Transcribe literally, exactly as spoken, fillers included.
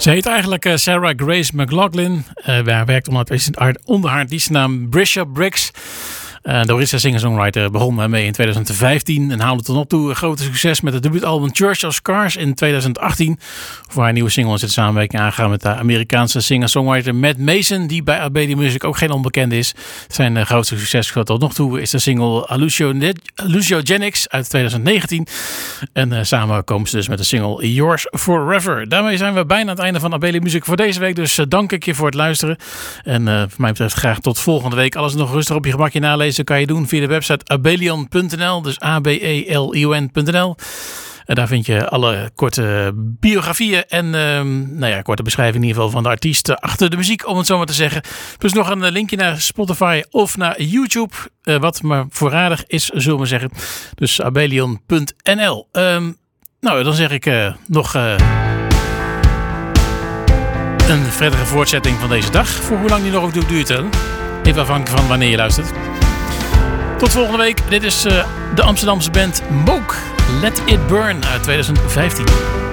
Ze heet eigenlijk uh, Sarah Grace McLachlan. Uh, hij werkt onder, haar, onder haar dienstnaam Brisha Briggs. Uh, de Orissa singer-songwriter begon mee in twintig vijftien en haalde tot op toe een grote succes met het debuutalbum Church of Scars in twintig achttien. Voor haar nieuwe single is het samenwerking aangegaan met de Amerikaanse singer-songwriter Matt Mason, die bij Abelia Music ook geen onbekende is. Zijn uh, grootste succes tot nog toe is de single Hallucinogenics uit twintig negentien. En uh, samen komen ze dus met de single Yours Forever. Daarmee zijn we bijna aan het einde van Abelia Music voor deze week. Dus uh, dank ik je voor het luisteren. En uh, voor mij betreft graag tot volgende week. Alles nog rustig op je gemakje nalezen kan je doen via de website abelion punt n l. Dus A B E L I O N punt n l. En daar vind je alle korte biografieën en uh, nou ja, korte beschrijving in ieder geval van de artiesten achter de muziek, om het zo maar te zeggen. Plus nog een linkje naar Spotify of naar YouTube. Uh, wat maar voorradig is, zullen we zeggen. Dus abelion punt n l. Um, nou, dan zeg ik uh, nog uh, een verdere voortzetting van deze dag. Voor hoe lang die nog ook duurt. Hè? Even afhankelijk van wanneer je luistert. Tot volgende week. Dit is uh, de Amsterdamse band Moog. Let It Burn uit twintig vijftien.